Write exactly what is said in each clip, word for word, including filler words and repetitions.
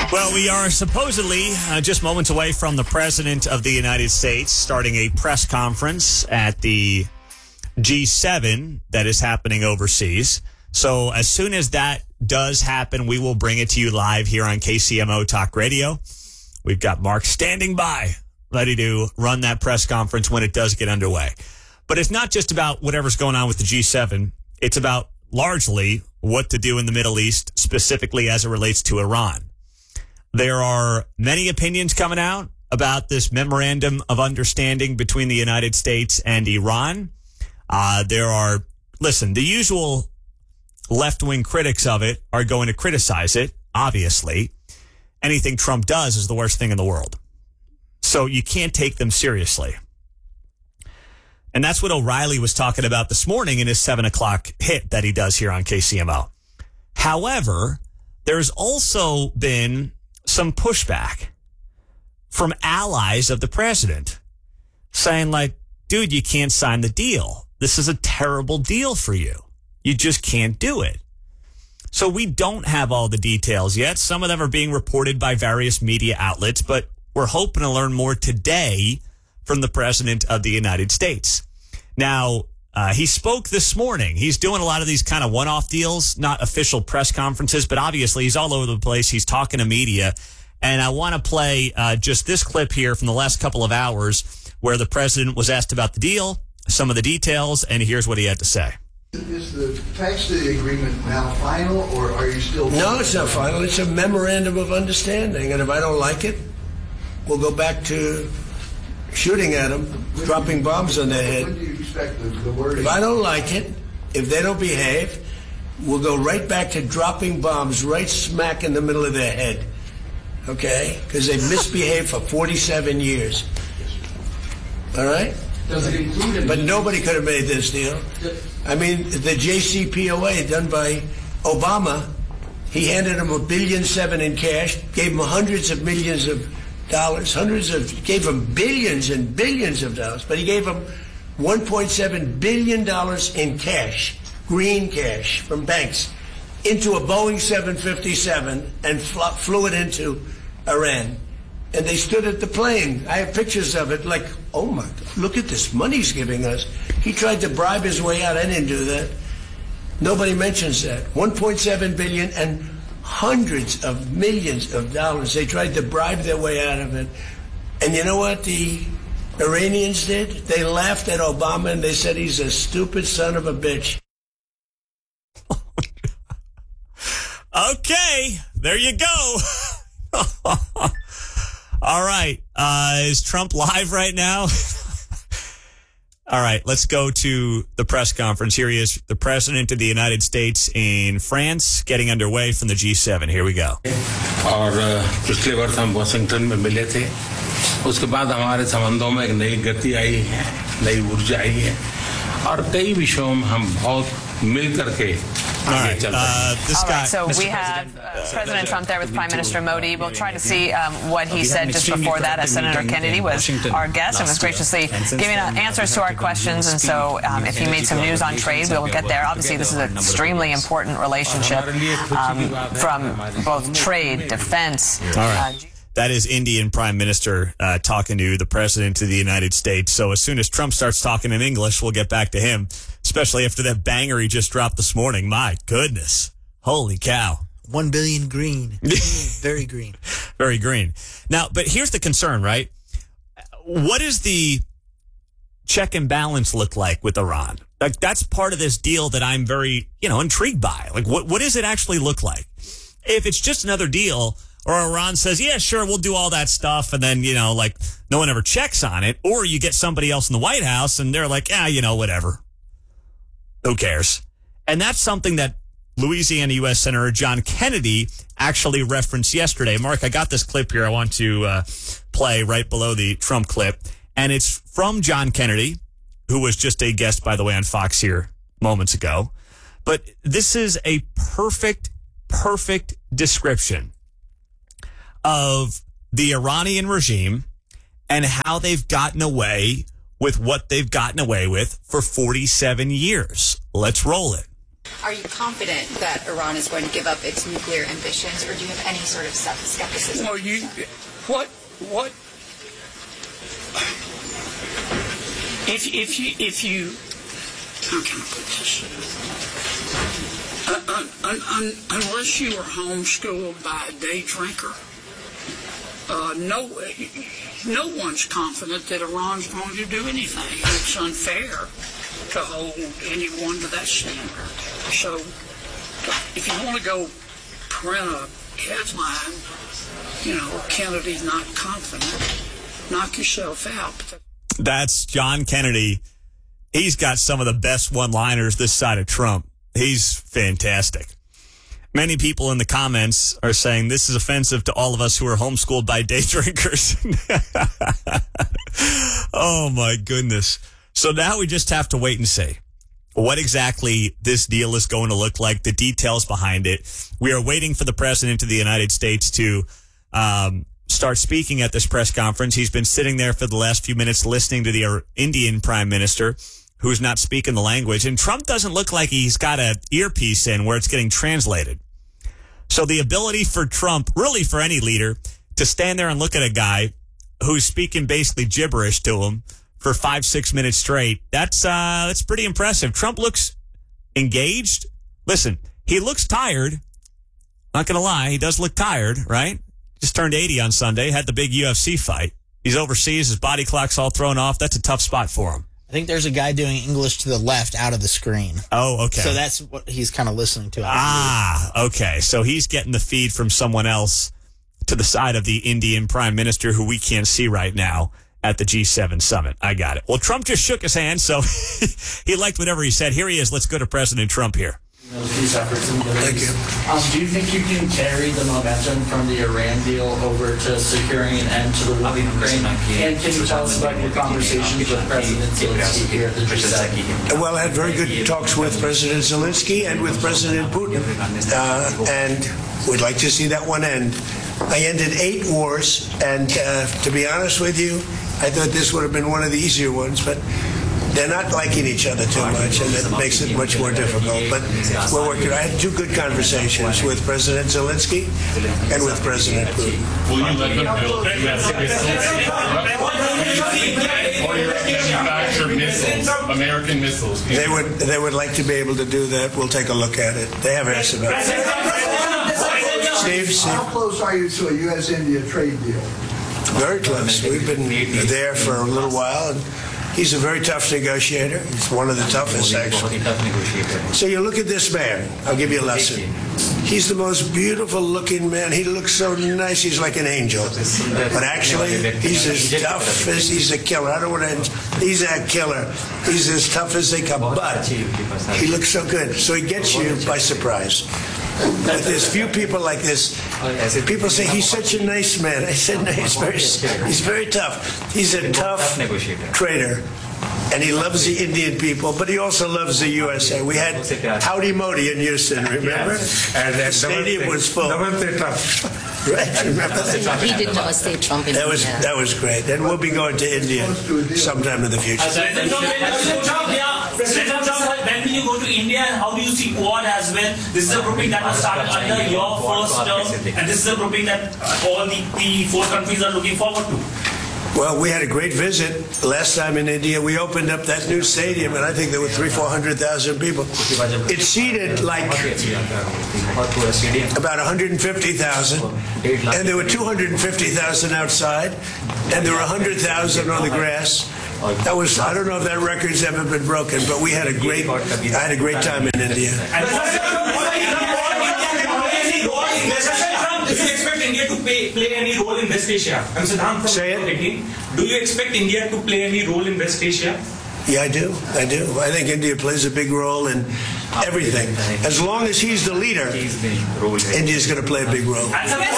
Well, we are supposedly uh, just moments away from the President of the United States starting a press conference at the G seven that is happening overseas. So as soon as that does happen, we will bring it to you live here on K C M O Talk Radio. We've got Mark standing by, ready to run that press conference when it does get underway. But it's not just about whatever's going on with the G seven. It's about largely what to do in the Middle East, specifically as it relates to Iran. There are many opinions coming out about this memorandum of understanding between the United States and Iran. Uh, there are, listen, the usual left-wing critics of it are going to criticize it, obviously. Anything Trump does is the worst thing in the world. So you can't take them seriously. And that's what O'Reilly was talking about this morning in his seven o'clock hit that he does here on K C M O. However, there's also been some pushback from allies of the president saying, like, dude, you can't sign the deal. This is a terrible deal for you. You just can't do it. So we don't have all the details yet. Some of them are being reported by various media outlets, but we're hoping to learn more today from the President of the United States. Now, uh, he spoke this morning. He's doing a lot of these kind of one-off deals, not official press conferences, but obviously he's all over the place. He's talking to media. And I want to play uh, just this clip here from the last couple of hours where the president was asked about the deal, some of the details, and here's what he had to say. Is the text of the agreement now final, or are you still... No, it's not final. It's a memorandum of understanding. And if I don't like it, we'll go back to shooting at them, when dropping bombs on their head. When do you expect the, the word? If I don't like it, if they don't behave, we'll go right back to dropping bombs right smack in the middle of their head. Okay? Because they've misbehaved for forty-seven years. All right? Does it include... But nobody could have made this deal. I mean, the J C P O A done by Obama, he handed him a billion seven in cash, gave him hundreds of millions of dollars, hundreds of, gave him billions and billions of dollars, but he gave him one point seven billion dollars in cash, green cash from banks, into a Boeing seven fifty-seven and fl flew it into Iran. And they stood at the plane. I have pictures of it, like, oh my God, look at this money he's giving us. He tried to bribe his way out. I didn't do that. Nobody mentions that. one point seven billion dollars and hundreds of millions of dollars. They tried to bribe their way out of it. And you know what the Iranians did? They laughed at Obama and they said he's a stupid son of a bitch. Okay, there you go. All right. Uh, is Trump live right now? All right, let's go to the press conference. Here he is, the President of the United States in France, getting underway from the G seven. Here we go. और पिछले वर्ष हम Washington में मिले थे. उसके बाद हमारे संबंधों में एक नई गति आई है, नई ऊर्जा आई है, और कई विषयों में हम बहुत मिल करके All right, uh, this All guy, right, so Mister we have uh, President Trump there with Prime Minister Modi. We'll try to see um, what he said just before that, as Senator Kennedy was our guest and was graciously giving answers to our questions. And so um, if he made some news on trade, we'll get there. Obviously, this is an extremely important relationship um, from both trade, defense. All right. Uh, That is Indian Prime Minister uh, talking to the President of the United States. So as soon as Trump starts talking in English, we'll get back to him, especially after that banger he just dropped this morning. My goodness. Holy cow. One billion green. Very green. Very green. Now, but here's the concern, right? What does the check and balance look like with Iran? Like, that's part of this deal that I'm very, you know, intrigued by. Like, what, what does it actually look like? If it's just another deal, or Iran says, yeah, sure, we'll do all that stuff, and then, you know, like, no one ever checks on it, or you get somebody else in the White House, and they're like, ah, you know, whatever. Who cares? And that's something that Louisiana U S Senator John Kennedy actually referenced yesterday. Mark, I got this clip here I want to uh, play right below the Trump clip, and it's from John Kennedy, who was just a guest, by the way, on Fox here moments ago. But this is a perfect, perfect description of the Iranian regime and how they've gotten away with what they've gotten away with for forty-seven years. Let's roll it. Are you confident that Iran is going to give up its nuclear ambitions, or do you have any sort of skepticism? Well, you, what, what, if, if you, if you, how can I put this? Uh, un, un, un, unless you were homeschooled by a day drinker, uh, no, no one's confident that Iran's going to do anything. It's unfair to hold anyone to that standard. So, if you want to go print a headline, you know, Kennedy's not confident, knock yourself out. That's John Kennedy. He's got some of the best one-liners this side of Trump. He's fantastic. Many people in the comments are saying this is offensive to all of us who are homeschooled by day drinkers. Oh, my goodness. So now we just have to wait and see what exactly this deal is going to look like, the details behind it. We are waiting for the president of the United States to um, start speaking at this press conference. He's been sitting there for the last few minutes listening to the Indian prime minister, who's not speaking the language. And Trump doesn't look like he's got an earpiece in where it's getting translated. So the ability for Trump, really for any leader, to stand there and look at a guy who's speaking basically gibberish to him for five, six minutes straight, that's uh, that's pretty impressive. Trump looks engaged. Listen, he looks tired. Not going to lie, he does look tired, right? Just turned eighty on Sunday, had the big U F C fight. He's overseas, his body clock's all thrown off. That's a tough spot for him. I think there's a guy doing English to the left out of the screen. Oh, okay. So that's what he's kind of listening to. Ah, okay. So he's getting the feed from someone else to the side of the Indian prime minister who we can't see right now at the G seven summit. I got it. Well, Trump just shook his hand, so he liked whatever he said. Here he is. Let's go to President Trump here. These efforts in the Middle Thank East. you. Um, do you think you can carry the momentum from the Iran deal over to securing an end to the war in Ukraine? And can you tell us about your conversations with President Zelensky here at the G seven? Well, I had very good talks with President Zelensky and with President Putin, uh, and we'd like to see that one end. I ended eight wars, and uh, to be honest with you, I thought this would have been one of the easier ones, but they're not liking each other too much, and it makes it much more difficult. But we're working. I had two good conversations with President Zelensky and with President Putin. Will you let them build U S manufacture missiles, American missiles? They would. They would like to be able to do that. We'll take a look at it. They have asked about it. Steve, Steve. How close are you to a U S India trade deal? Very close. We've been there for a little while, and he's a very tough negotiator. He's one of the toughest, actually. So you look at this man. I'll give you a lesson. He's the most beautiful-looking man. He looks so nice. He's like an angel. But actually, he's as tough as he's a killer. I don't want to. He's a killer. He's as tough as they come. But he looks so good. So he gets you by surprise. But there's few people like this. People say he's such a nice man. I said no, he's very, he's very tough. He's a tough trader, and he loves the Indian people, but he also loves the U S A. We had Howdy Modi in Houston, remember? And the stadium was full. Right, remember that? He did Namaste Trump in That was India. that was great, and we'll be going to India sometime in the future. President Trump, President Trump, yeah. President Trump, when will you go to India, and how do you see Quad as well? This is a grouping that was started under your first term, and this is a grouping that all the, the four countries are looking forward to. Well, we had a great visit last time in India. We opened up that new stadium, and I think there were three, four hundred thousand people. It seated like about one hundred fifty thousand, and there were two hundred fifty thousand outside, and there were one hundred thousand on the grass. That was, I don't know if that record's ever been broken, but we had a great, I had a great time in India. Do you expect India to pay, play any role in West Asia? I'm Siddhant from Say it. Do you expect India to play any role in West Asia? Yeah, I do. I do. I think India plays a big role in everything. As long as he's the leader, India's going to play a big role.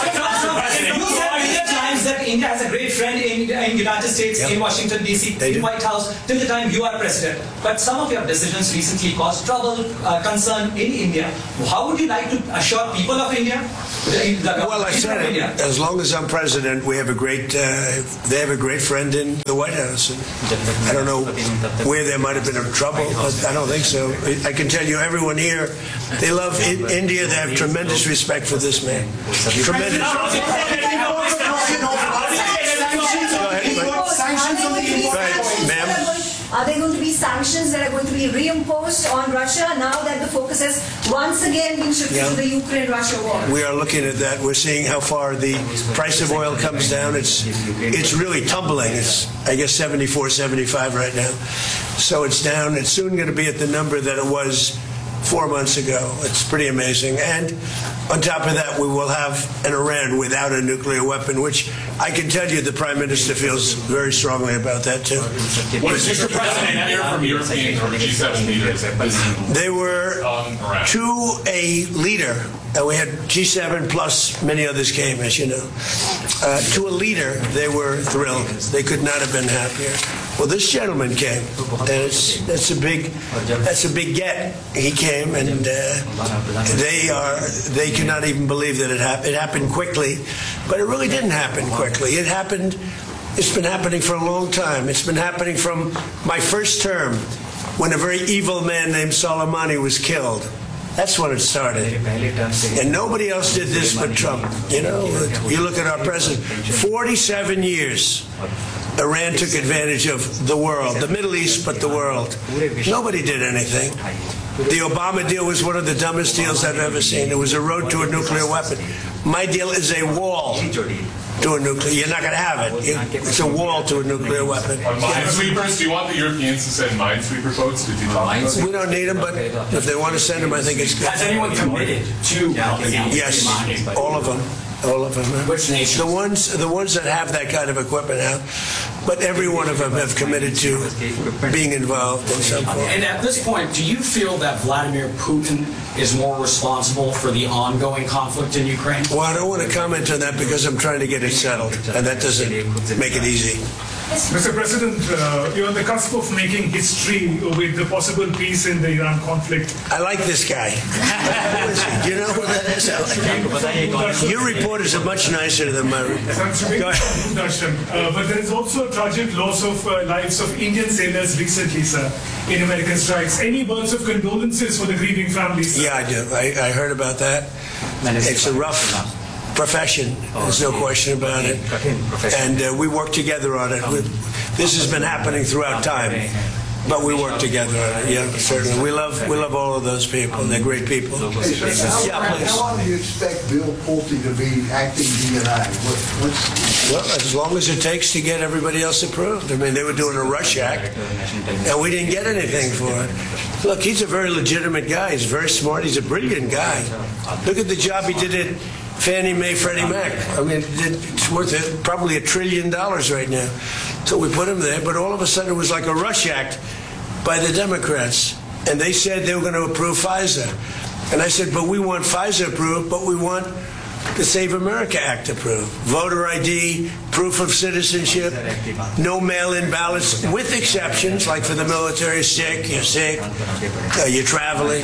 That India has a great friend in the United States, yep. in Washington, D C, in White House, till the time you are president. But some of your decisions recently caused trouble, uh, concern in India. How would you like to assure people of India Well, I said it. As long as I'm president, we have a great. Uh, they have a great friend in the White House. And I don't know where there might have been a trouble, but I don't think so. I can tell you, everyone here, they love in India. They have tremendous respect for this man. Tremendous. Ma'am. Are there going to be sanctions that are going to be reimposed on Russia now that the focus has once again been shifted yeah. to the Ukraine-Russia war? We are looking at that. We're seeing how far the price of oil comes down. It's it's really tumbling. It's, I guess, seventy-four, seventy-five right now. So it's down. It's soon going to be at the number that it was four months ago. It's pretty amazing. And on top of that, we will have an Iran without a nuclear weapon, which I can tell you the Prime Minister feels very strongly about that, too. What is Mister President hear from European or G seven leaders? They were to a leader, and we had G seven plus many others came, as you know. Uh, to a leader, they were thrilled. They could not have been happier. Well, this gentleman came, and it's, that's a big, that's a big get. He came, and uh, they are, they cannot even believe that it happened. It happened quickly, but it really didn't happen quickly. It happened. It's been happening for a long time. It's been happening from my first term, when a very evil man named Soleimani was killed. That's when it started. And nobody else did this but Trump. You know, you look at our president, forty-seven years. Iran took advantage of the world, the Middle East, but the world. Nobody did anything. The Obama deal was one of the dumbest deals I've ever seen. It was a road to a nuclear weapon. My deal is a wall to a nuclear. You're not going to have it. It's a wall to a nuclear weapon. On minesweepers, do you want the Europeans to send minesweeper boats? Did you talk about We don't need them, but if they want to send them, I think it's good. Has anyone committed to? Yes, all of them. All of them. Which nations? The ones, the ones that have that kind of equipment have. But every one of them have committed to being involved in some form. And at this point, do you feel that Vladimir Putin is more responsible for the ongoing conflict in Ukraine? Well, I don't want to comment on that because I'm trying to get it settled, and that doesn't make it easy. Mister President, uh, you're on the cusp of making history with the possible peace in the Iran conflict. I like this guy. Who is he? Do you know who that is? Your reporters are much nicer than my reporters. Go ahead. Uh, but there is also a tragic loss of uh, lives of Indian sailors recently, sir, in American strikes. Any words of condolences for the grieving families, sir? Yeah, I do. I, I heard about that. It's a rough profession. There's no question about it. And uh, we work together on it. We, this has been happening throughout time, but we work together on it. Yeah, certainly. We love we love all of those people. They're great people. Hey, sir, how, yeah, please. How long do you expect Bill Pulte to be acting D and I? What, what's... Well, as long as it takes to get everybody else approved. I mean, they were doing a rush act, and we didn't get anything for it. Look, he's a very legitimate guy. He's very smart. He's a brilliant guy. Look at the job he did at Fannie Mae, Freddie Mac. I mean, it's worth it, probably a trillion dollars right now. So we put him there, but all of a sudden it was like a rush act by the Democrats. And they said they were going to approve FISA. And I said, but we want FISA approved, but we want the Save America Act approved. Voter I D, proof of citizenship, no mail-in ballots, with exceptions, like for the military, sick, you're sick, uh, you're traveling,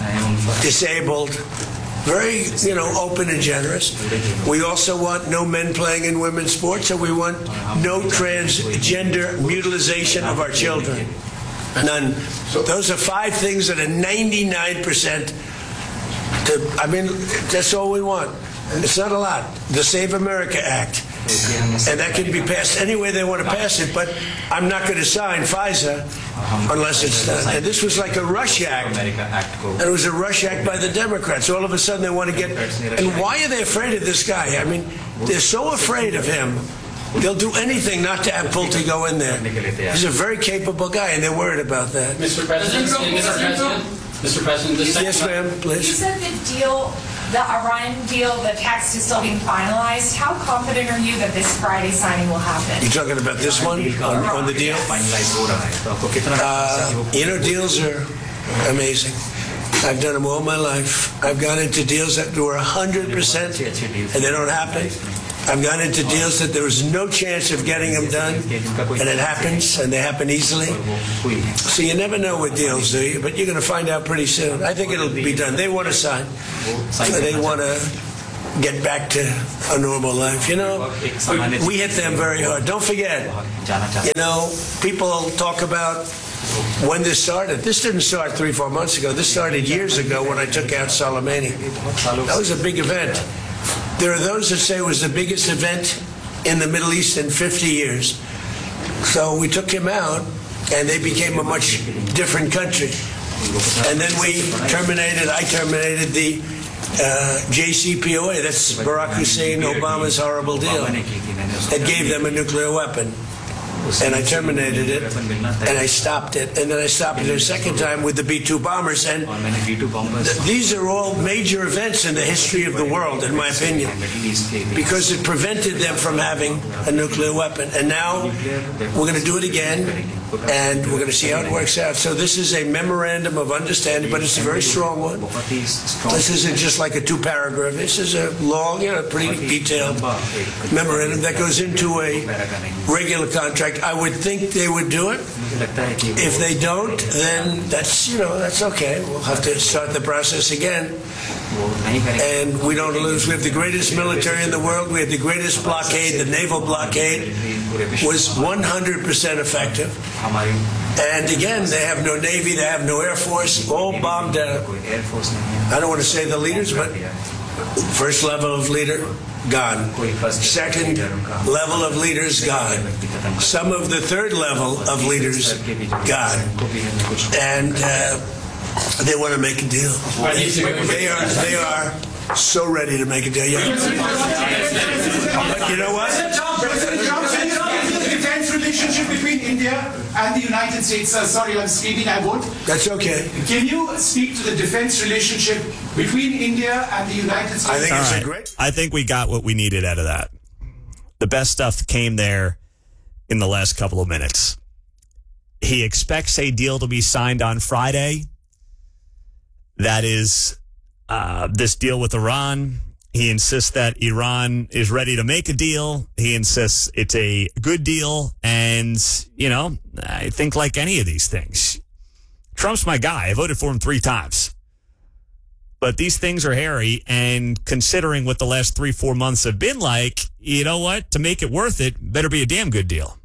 disabled. Very, you know, open and generous. We also want no men playing in women's sports, and we want no transgender mutilization of our children. None. Those are five things that are ninety-nine percent. To, I mean, that's all we want. It's not a lot. The Save America Act. And that can be passed any way they want to pass it, but I'm not going to sign FISA unless it's done. And this was like a rush act. And it was a rush act by the Democrats. All of a sudden they want to get... And why are they afraid of this guy? I mean, they're so afraid of him, they'll do anything not to have Pulte go in there. He's a very capable guy, and they're worried about that. Mister President, Mister President, Mister President, this yes, ma'am, please. You said the deal, the Iran deal, the text is still being finalized. How confident are you that this Friday signing will happen? You're talking about this one on, on the deal? Uh, you know, deals are amazing. I've done them all my life. I've gone into deals that were one hundred percent and they don't happen. I've gone into deals that there was no chance of getting them done, and it happens, and they happen easily. So you never know with deals, do you? But you're going to find out pretty soon. I think it'll be done. They want to sign. They want to get back to a normal life. You know, we hit them very hard. Don't forget, you know, people talk about when this started. This didn't start three, four months ago. This started years ago when I took out Soleimani. That was a big event. There are those that say it was the biggest event in the Middle East in fifty years. So we took him out, and they became a much different country. And then we terminated, I terminated the uh, J C P O A. That's Barack Hussein Obama's horrible deal. It gave them a nuclear weapon. And I terminated it, and I stopped it, and then I stopped it a second time with the B two bombers. And th- these are all major events in the history of the world, in my opinion, because it prevented them from having a nuclear weapon. And now we're going to do it again, and we're going to see how it works out. So this is a memorandum of understanding, but it's a very strong one. This isn't just like a two-paragraph. This is a long, you know, pretty detailed memorandum that goes into a regular contract. I would think they would do it. If they don't, then that's, you know, that's okay. We'll have to start the process again. And we don't lose. We have the greatest military in the world. We have the greatest blockade. The naval blockade was one hundred percent effective. And again, they have no Navy, they have no Air Force, all bombed out. I don't want to say the leaders, but first level of leader, gone. Second level of leaders, gone. Some of the third level of leaders, gone. And uh, they want to make a deal. They are, they are so ready to make a deal. Yeah. But you know what? President Trump, the defense relationship between India and the United States. Uh, sorry, I'm screaming, I won't. That's okay. Can you speak to the defense relationship between India and the United States? I think it's right. a great. I think we got what we needed out of that. The best stuff came there in the last couple of minutes. He expects a deal to be signed on Friday. That is uh, this deal with Iran. He insists that Iran is ready to make a deal. He insists it's a good deal. And, you know, I think like any of these things, Trump's my guy. I voted for him three times. But these things are hairy. And considering what the last three, four months have been like, you know what? To make it worth it, better be a damn good deal.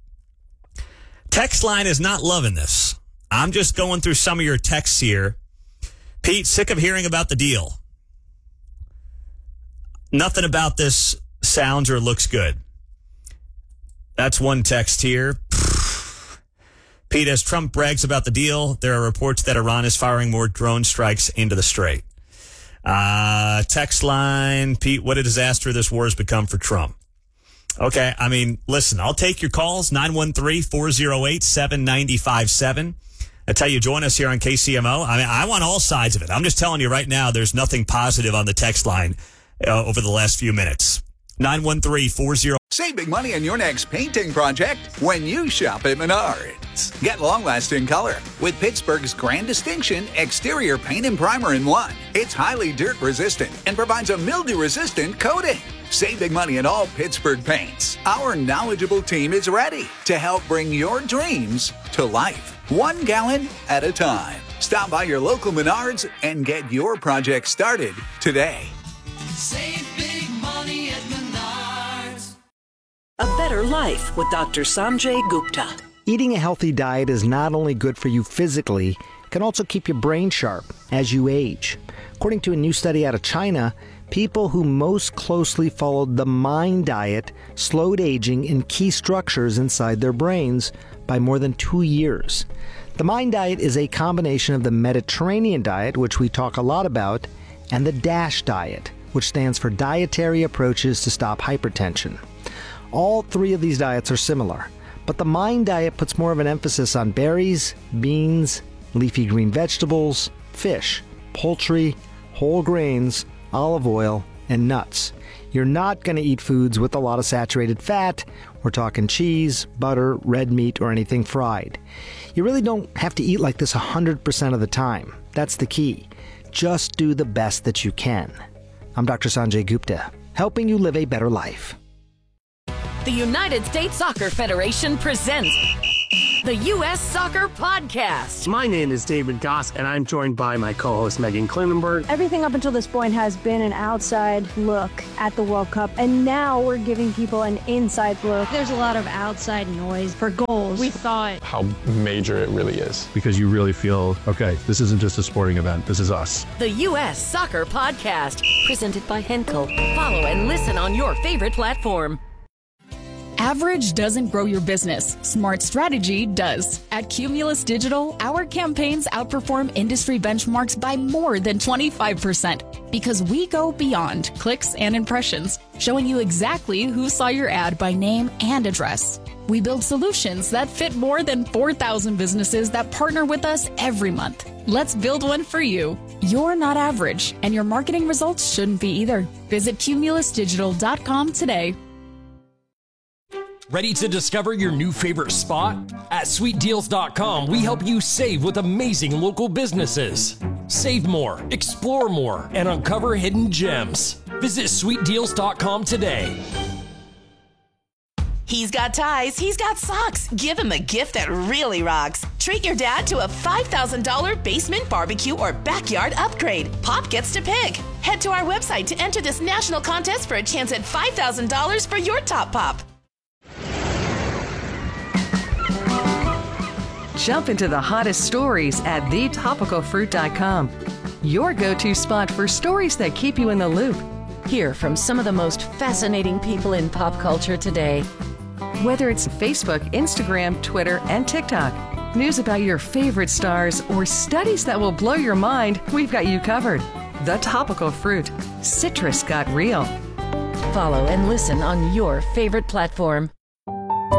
Text line is not loving this. I'm just going through some of your texts here. Pete, sick of hearing about the deal. Nothing about this sounds or looks good. That's one text here. Pete, as Trump brags about the deal, there are reports that Iran is firing more drone strikes into the Strait. Uh, text line, Pete, what a disaster this war has become for Trump. Okay, I mean, listen, I'll take your calls, nine one three, four oh eight, seven nine five seven. I tell you, join us here on K C M O. I mean, I want all sides of it. I'm just telling you right now, there's nothing positive on the text line uh, over the last few minutes. nine one three, four oh Save big money on your next painting project when you shop at Menards. Get long-lasting color with Pittsburgh's Grand Distinction Exterior Paint and Primer in one. It's highly dirt-resistant and provides a mildew-resistant coating. Save big money on all Pittsburgh paints. Our knowledgeable team is ready to help bring your dreams to life, one gallon at a time. Stop by your local Menards and get your project started today. Save big money at Menards. A better life with Doctor Sanjay Gupta. Eating a healthy diet is not only good for you physically, it can also keep your brain sharp as you age. According to a new study out of China, people who most closely followed the MIND diet slowed aging in key structures inside their brains by more than two years. The MIND diet is a combination of the Mediterranean diet, which we talk a lot about, and the DASH diet, which stands for Dietary Approaches to Stop Hypertension. All three of these diets are similar, but the MIND diet puts more of an emphasis on berries, beans, leafy green vegetables, fish, poultry, whole grains, olive oil, and nuts. You're not going to eat foods with a lot of saturated fat. We're talking cheese, butter, red meat, or anything fried. You really don't have to eat like this one hundred percent of the time. That's the key. Just do the best that you can. I'm Doctor Sanjay Gupta, helping you live a better life. The United States Soccer Federation presents the U S Soccer Podcast. My name is David Goss, and I'm joined by my co-host Megan Klinenberg. Everything up until this point has been an outside look at the World Cup, and now we're giving people an inside look. There's a lot of outside noise for goals. We thought How major it really is. Because you really feel, okay, this isn't just a sporting event, this is us. The U S Soccer Podcast, presented by Henkel. Follow and listen on your favorite platform. Average doesn't grow your business. Smart strategy does. At Cumulus Digital, our campaigns outperform industry benchmarks by more than twenty-five percent because we go beyond clicks and impressions, showing you exactly who saw your ad by name and address. We build solutions that fit more than four thousand businesses that partner with us every month. Let's build one for you. You're not average, and your marketing results shouldn't be either. Visit cumulus digital dot com today. Ready to discover your new favorite spot? At sweet deals dot com, we help you save with amazing local businesses. Save more, explore more, and uncover hidden gems. Visit sweet deals dot com today. He's got ties, he's got socks. Give him a gift that really rocks. Treat your dad to a five thousand dollars basement barbecue or backyard upgrade. Pop gets to pick. Head to our website to enter this national contest for a chance at five thousand dollars for your top pop. Jump into the hottest stories at the topical fruit dot com. Your go-to spot for stories that keep you in the loop. Hear from some of the most fascinating people in pop culture today. Whether it's Facebook, Instagram, Twitter, and TikTok, news about your favorite stars, or studies that will blow your mind, we've got you covered. The Topical Fruit. Citrus got real. Follow and listen on your favorite platform.